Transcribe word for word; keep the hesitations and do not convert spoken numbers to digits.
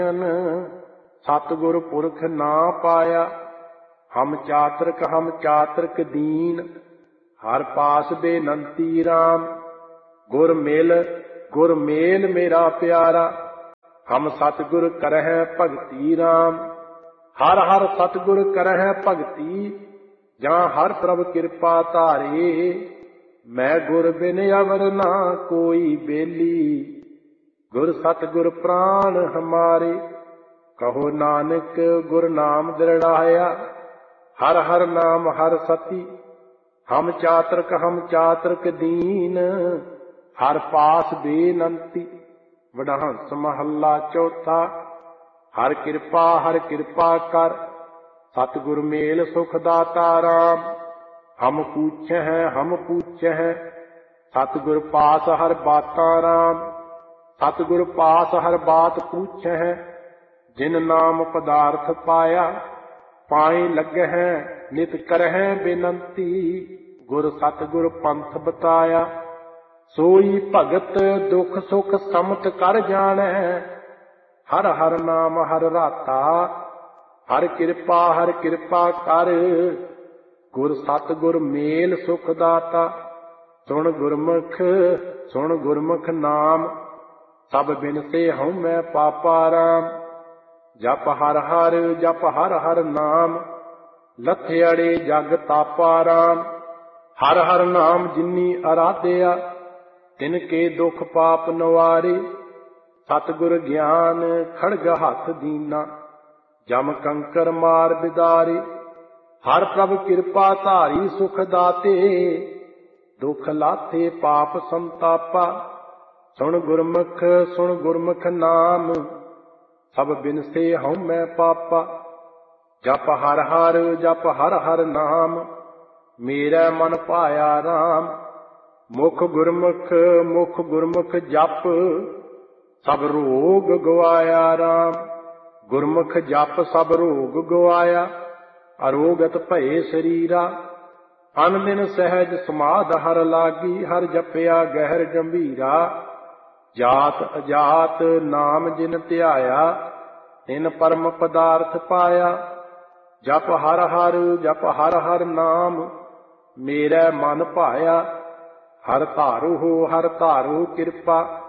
सतगुर पुरख ना पाया। हम चातरक हम चातरक दीन, हर पास बेनंती राम। गुर मिल गुर मेल मेरा प्यारा, हम सतगुर करह भगती राम। हर हर सतगुर करह भगती, जहाँ हर प्रभ कृपा धारे। मैं गुर बिन अवर ना कोई बेली, गुर सतगुर प्राण हमारे। कहो नानक गुर नाम दृढ़ाया, हर हर नाम हर सती। हम चातरक हम चातरक दीन, हर पास बेनंती। वडहंस महला चौथा। हर कृपा हर कृपा कर, सतगुर मेल सुख दाता राम। हम पूछ हैं हम पूछ हैं, सतगुर पास हर बाता राम। सतगुर पास हर बात पूछ हैं, जिन नाम पदार्थ पाया। पाए लग हैं नित करह बेनंती, गुर सतगुर पंथ बताया। सोई भगत दुख सुख समत कर जानै, हर हर नाम हर राता। हर कृपा हर कृपा कर, गुर सतगुर मेल सुख दाता। सुन गुरमुख सुन गुरमुख नाम, सब बिन से हूँ मैं पापा राम। जप हर हर जप हर हर नाम, लथेड़े जग तापा राम। हर हर नाम जिन्नी आराध्या, तिनके दुख पाप नवारे। सतगुर ज्ञान खड़ग हथ दीना, जम कंकर मार बिदारे। हर प्रभ कृपा धारी सुख दाते, दुख लाथे पाप संतापा। सुन गुरमुख सुन गुरमुख नाम, सब बिन से हूँ मैं पापा। जप हर हर जप हर हर नाम, मेरा मन पाया राम। मुख गुरमुख मुख गुरमुख जप, सब रोग गवाया राम। गुरमुख जप सब रोग गवाया, अरोगत भये शरीरा। अन दिन सहज समाध हर लागी, हर जपया गहर गंभीरा। जात अजात नाम जिन ध्याया, तिन परम पदार्थ पाया। जप हर हर जप हर हर नाम, मेरा मन भाया। हर धारो हर धारो कृपा,